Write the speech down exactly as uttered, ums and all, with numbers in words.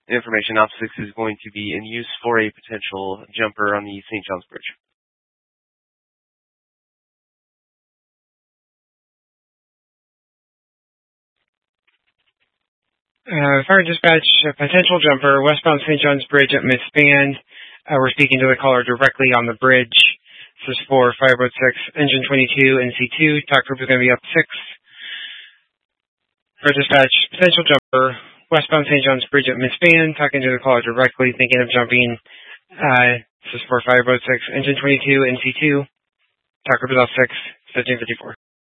information. Op six is going to be in use for a potential jumper on the Saint John's Bridge. Uh, Fire Dispatch, a potential jumper, westbound Saint John's Bridge at Mid-Span. Uh, we're speaking to the caller directly on the bridge. This is for Fireboat six, Engine twenty-two, N C two. Talk group is going to be up six. Fire Dispatch, potential jumper, westbound Saint John's Bridge at Mid-Span. Talking to the caller directly, thinking of jumping. Uh, this is for Fireboat six, Engine twenty-two, N C two. Talk group is up six, fifteen fifty-four.